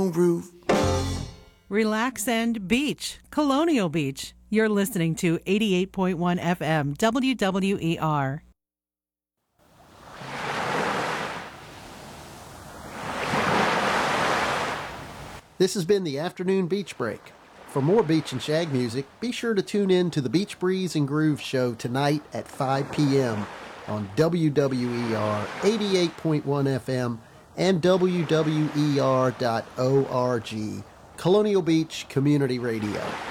on groove. Relax and beach, Colonial Beach. You're listening to 88.1 FM, WWER. This has been the Afternoon Beach Break. For more beach and shag music, be sure to tune in to the Beach Breeze and Groove Show tonight at 5 p.m. on WWER 88.1 FM and WWER.org, Colonial Beach Community Radio.